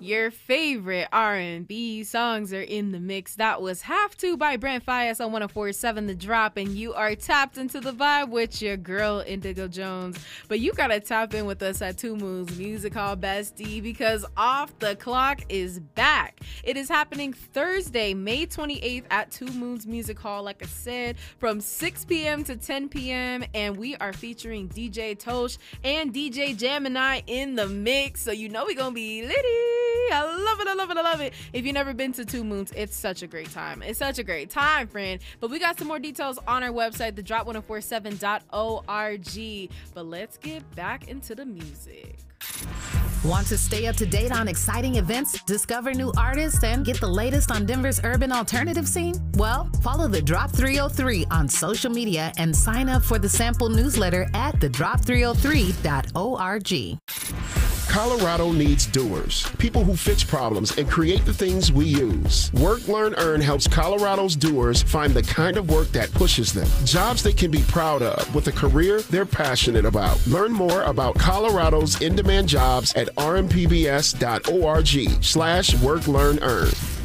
Your favorite R&B songs are in the mix. That was Have To by Brent Faiyaz on 104.7 The Drop, and you are tapped into the vibe with your girl Indigo Jones. But you gotta tap in with us at Two Moons Music Hall, bestie, because Off the Clock is back. It is happening Thursday, May 28th at Two Moons Music Hall, like I said, from 6 p.m. to 10 p.m. And we are featuring DJ Tosh and DJ Gemini in the mix. So you know we're gonna be litty. I love it, I love it, I love it. If you've never been to Two Moons, it's such a great time. It's such a great time, friend. But we got some more details on our website, thedrop1047.org. But let's get back into the music. Want to stay up to date on exciting events, discover new artists, and get the latest on Denver's urban alternative scene? Well, follow The Drop 303 on social media and sign up for the sample newsletter at thedrop303.org. Colorado needs doers, people who fix problems and create the things we use. Work, Learn, Earn helps Colorado's doers find the kind of work that pushes them, jobs they can be proud of with a career they're passionate about. Learn more about Colorado's in-demand jobs at rmpbs.org/work, learn, earn.